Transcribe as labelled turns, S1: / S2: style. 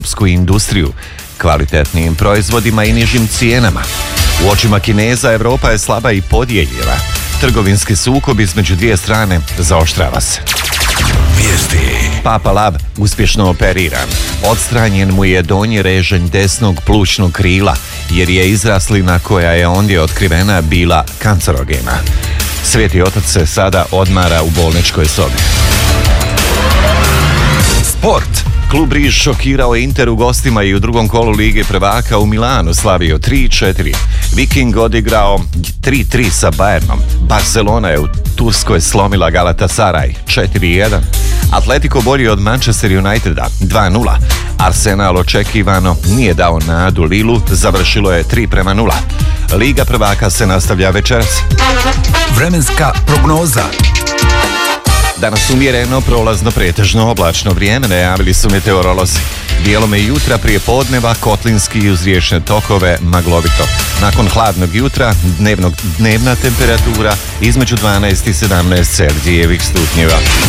S1: europsku industriju, kvalitetnijim proizvodima i nižim cijenama. U očima Kineza Europa je slaba i podijeljena. Trgovinski sukob između dvije strane zaoštrava se. Papa Lav uspješno operiran. Odstranjen mu je donji režanj desnog plućnog krila jer je izraslina koja je ondje otkrivena bila kancerogena. Sveti otac se sada odmara u bolničkoj sobi. Sport. Klub Riž šokirao Inter u gostima i u drugom kolu Lige prvaka u Milanu slavio 3-4. Viking odigrao 3-3 sa Bayernom. Barcelona je u Turskoj slomila Galatasaray 4-1. Atletico bolji od Manchester Uniteda 2-0. Arsenal očekivano nije dao nadu Lilu, završilo je 3-0. Liga prvaka se nastavlja večeras.
S2: Vremenska prognoza.
S1: Danas umjereno, prolazno, pretežno oblačno vrijeme, najavili su meteorolozi. Dijelome jutra prije podneva, kotlinski i uz riječne tokove maglovito. Nakon hladnog jutra, dnevna temperatura između 12 i 17 Celzijevih stupnjeva.